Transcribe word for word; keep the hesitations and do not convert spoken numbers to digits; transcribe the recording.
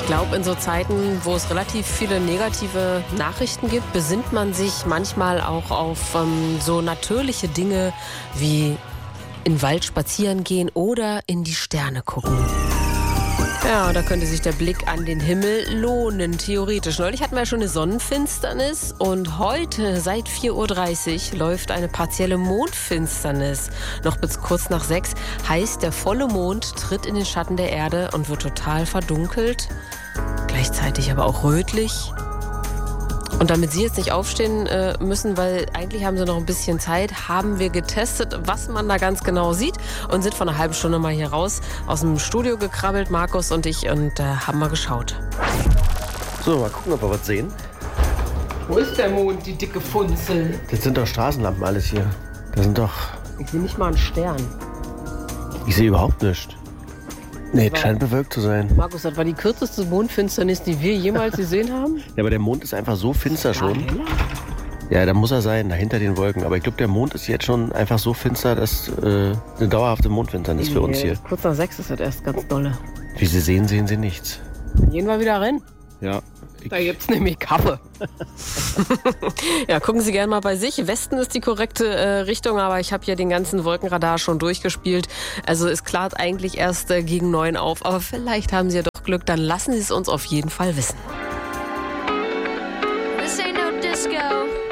glaube, in so Zeiten, wo es relativ viele negative Nachrichten gibt, besinnt man sich manchmal auch auf ähm, so natürliche Dinge wie in den Wald spazieren gehen oder in die Sterne gucken. Ja, da könnte sich der Blick an den Himmel lohnen, theoretisch. Neulich hatten wir ja schon eine Sonnenfinsternis und heute seit vier Uhr dreißig läuft eine partielle Mondfinsternis. Noch bis kurz nach sechs heißt, der volle Mond tritt in den Schatten der Erde und wird total verdunkelt, gleichzeitig aber auch rötlich. Und damit Sie jetzt nicht aufstehen äh, müssen, weil eigentlich haben Sie noch ein bisschen Zeit, haben wir getestet, was man da ganz genau sieht und sind vor einer halben Stunde mal hier raus aus dem Studio gekrabbelt, Markus und ich, und äh, haben mal geschaut. So, mal gucken, ob wir was sehen. Wo ist der Mond, die dicke Funzel? Das sind doch Straßenlampen alles hier. Das sind doch... Ich sehe nicht mal einen Stern. Ich sehe überhaupt nichts. Nee, es scheint bewölkt zu sein. Markus, das war die kürzeste Mondfinsternis, die wir jemals gesehen haben. Ja, aber der Mond ist einfach so finster schon. Ja, da muss er sein, da hinter den Wolken. Aber ich glaube, der Mond ist jetzt schon einfach so finster, dass äh, eine dauerhafte Mondfinsternis für uns hier. Kurz nach sechs ist das erst ganz dolle. Wie Sie sehen, sehen Sie nichts. Gehen wir wieder rein. Ja. Da gibt's nämlich Kaffee. Ja, gucken Sie gerne mal bei sich. Westen ist die korrekte äh, Richtung, aber ich habe hier den ganzen Wolkenradar schon durchgespielt. Also es klart eigentlich erst äh, gegen neun auf, aber vielleicht haben Sie ja doch Glück, dann lassen Sie es uns auf jeden Fall wissen. This ain't no disco.